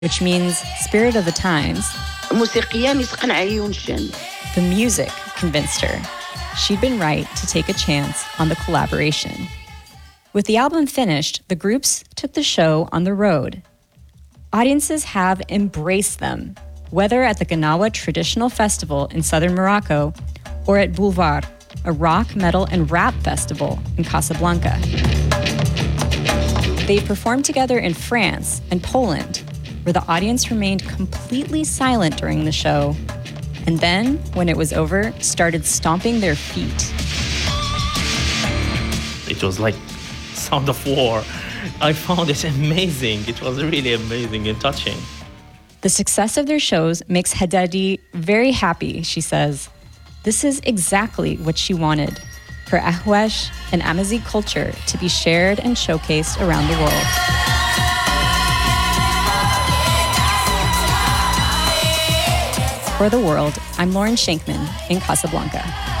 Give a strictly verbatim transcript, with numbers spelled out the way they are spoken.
which means spirit of the times. The music convinced her. She'd been right to take a chance on the collaboration. With the album finished, the groups took the show on the road. Audiences have embraced them, whether at the Gnawa Traditional Festival in southern Morocco or at Boulevard, a rock, metal, and rap festival in Casablanca. They performed together in France and Poland, where the audience remained completely silent during the show, and then, when it was over, started stomping their feet. It was like sound of war. I found it amazing. It was really amazing and touching. The success of their shows makes Haddadi very happy, she says. This is exactly what she wanted, for Ahwash and Amazigh culture to be shared and showcased around the world. For The World, I'm Lauren Shankman in Casablanca.